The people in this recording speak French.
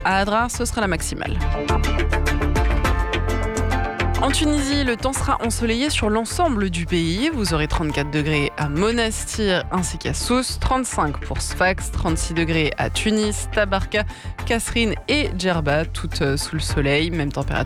À Adrar, ce sera la maximale. En Tunisie, le temps sera ensoleillé sur l'ensemble du pays. Vous aurez 34 degrés à Monastir ainsi qu'à Sousse, 35 pour Sfax, 36 degrés à Tunis, Tabarka, Kasserine et Djerba, toutes sous le soleil. Même température